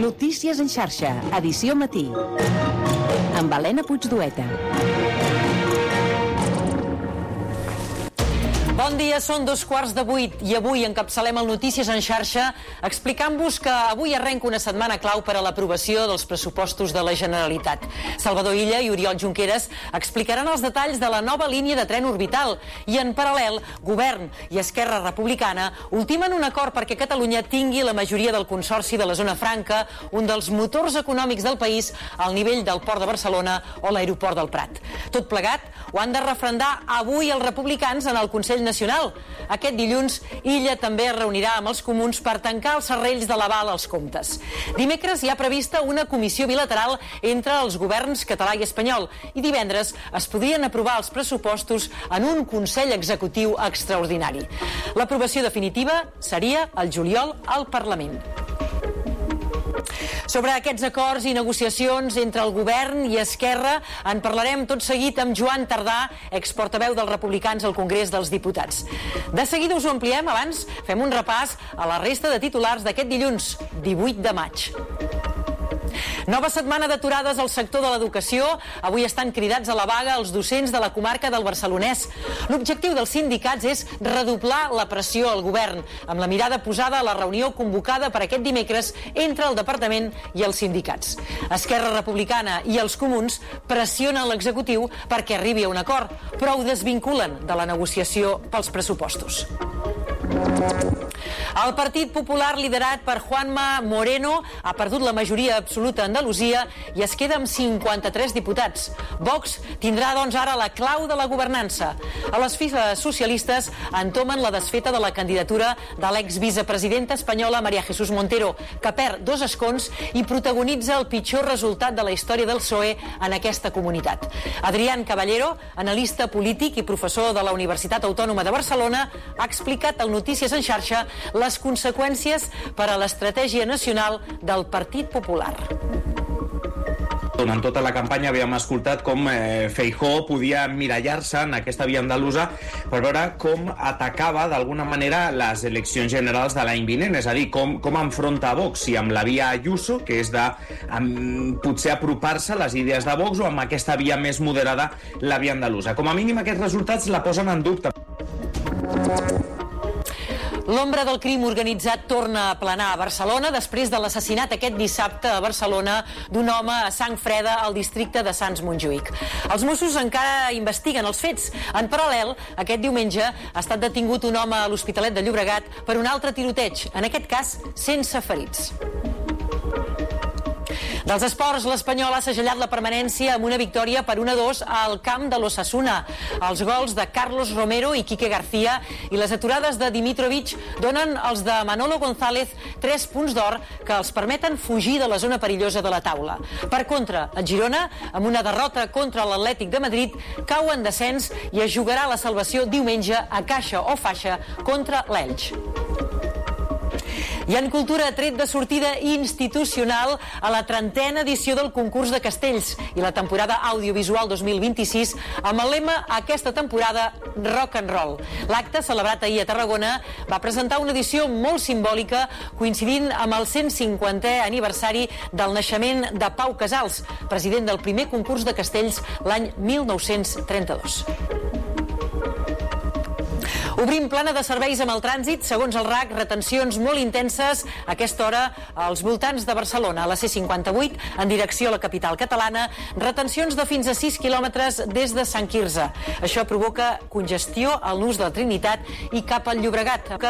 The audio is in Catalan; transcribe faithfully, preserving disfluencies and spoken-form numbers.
Notícies en xarxa, edició matí. Amb Helena Puigdueta. Bon dia, són dos quarts de vuit i avui encapçalem el Notícies en xarxa explicant-vos que avui arrenca una setmana clau per a l'aprovació dels pressupostos de la Generalitat. Salvador Illa i Oriol Junqueras explicaran els detalls de la nova línia de tren orbital i en paral·lel, Govern i Esquerra Republicana ultimen un acord perquè Catalunya tingui la majoria del Consorci de la Zona Franca, un dels motors econòmics del país al nivell del Port de Barcelona o l'Aeroport del Prat. Tot plegat ho han de referendar avui els republicans en el Consell Nacional. Aquest dilluns, Illa també es reunirà amb els comuns per tancar els serrells de l'aval als comptes. Dimecres hi ha prevista una comissió bilateral entre els governs català i espanyol i divendres es podrien aprovar els pressupostos en un Consell Executiu extraordinari. L'aprovació definitiva seria el juliol al Parlament. Sobre aquests acords i negociacions entre el govern i Esquerra en parlarem tot seguit amb Joan Tardà, exportaveu dels republicans al Congrés dels Diputats. De seguida us ho ampliem, abans fem un repàs a la resta de titulars d'aquest dilluns, divuit de maig. Nova setmana d'aturades al sector de l'educació. Avui estan cridats a la vaga els docents de la comarca del Barcelonès. L'objectiu dels sindicats és redoblar la pressió al govern, amb la mirada posada a la reunió convocada per aquest dimecres entre el departament i els sindicats. Esquerra Republicana i els comuns pressionen l'executiu perquè arribi a un acord, però ho desvinculen de la negociació pels pressupostos. El Partit Popular, liderat per Juanma Moreno, ha perdut la majoria absoluta a Andalusia i es queda amb cinquanta-tres diputats. Vox tindrà, doncs, ara la clau de la governança. A les files socialistes entomen la desfeta de la candidatura de l'exvicepresidenta espanyola María Jesús Montero, que perd dos escons i protagonitza el pitjor resultat de la història del P S O E en aquesta comunitat. Adrián Caballero, analista polític i professor de la Universitat Autònoma de Barcelona, ha explicat al Notícies en xarxa les conseqüències per a l'estratègia nacional del Partit Popular. Durant tota la campanya havíem escoltat com eh, Feijóo podia emmirallar-se en aquesta via andalusa per veure com atacava d'alguna manera les eleccions generals de l'any vinent, és a dir, com, com enfronta a Vox, si amb la via Ayuso, que és de amb, potser apropar-se a les idees de Vox, o amb aquesta via més moderada, la via andalusa. Com a mínim aquests resultats la posen en dubte. L'ombra del crim organitzat torna a planar a Barcelona després de l'assassinat aquest dissabte a Barcelona d'un home a sang freda al districte de Sants Montjuïc. Els Mossos encara investiguen els fets. En paral·lel, aquest diumenge ha estat detingut un home a l'Hospitalet de Llobregat per un altre tiroteig, en aquest cas sense ferits. Dels esports, l'Espanyol ha segellat la permanència amb una victòria per un a dos al camp de l'Osasuna. Els gols de Carlos Romero i Quique García i les aturades de Dimitrovic donen als de Manolo González tres punts d'or que els permeten fugir de la zona perillosa de la taula. Per contra, el Girona, amb una derrota contra l'Atlètic de Madrid, cau en descens i es jugarà la salvació diumenge a caixa o faixa contra l'Elx. I en cultura, tret de sortida institucional a la trentena edició del concurs de castells i la temporada audiovisual dos mil vint-i-sis amb el lema aquesta temporada Rock and Roll. L'acte, celebrat ahir a Tarragona, va presentar una edició molt simbòlica coincidint amb el cent cinquantè aniversari del naixement de Pau Casals, president del primer concurs de castells l'any mil nou-cents trenta-dos. Obrim plana de serveis amb el trànsit. Segons el R A C, retencions molt intenses a aquesta hora als voltants de Barcelona. A la C cinquanta-vuit, en direcció a la capital catalana, retencions de fins a sis quilòmetres des de Sant Quirze. Això provoca congestió al nus de la Trinitat i cap al Llobregat.